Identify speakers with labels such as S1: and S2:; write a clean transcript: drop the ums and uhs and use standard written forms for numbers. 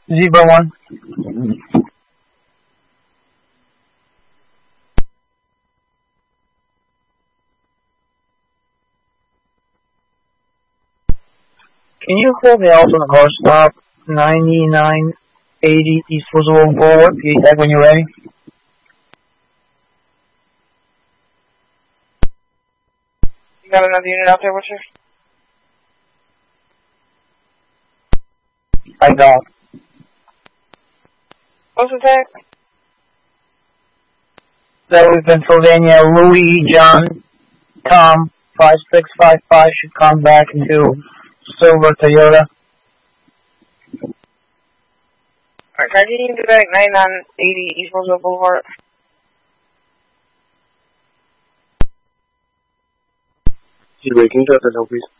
S1: Zebra 1. Can you hold the ultimate car stop 9980 East Roosevelt Boulevard, PA when you're ready?
S2: You got another unit out there with you?
S1: I got.
S2: What's the tag?
S1: That was Pennsylvania, Louis John Tom 5655 should come back into silver Toyota.
S2: Alright, can I get you to back 9980 East Roosevelt Boulevard?
S3: Zebra, can you drop that now, please?